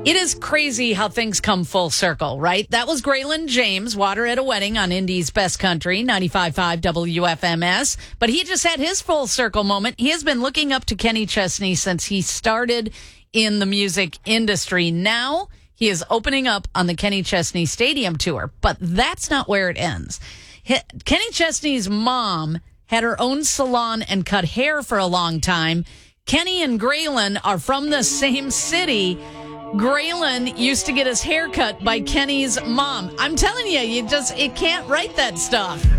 It is crazy how things come full circle, right? That was Graylin James, Water at a Wedding on Indy's Best Country, 95.5 WFMS. But he just had his full circle moment. He has been looking up to Kenny Chesney since he started in the music industry. Now he is opening up on the Kenny Chesney Stadium Tour. But that's not where it ends. Kenny Chesney's mom had her own salon and cut hair for a long time. Kenny and Graylin are from the same city. Graylin used to get his hair cut by Kenny's mom. I'm telling you, it can't write that stuff.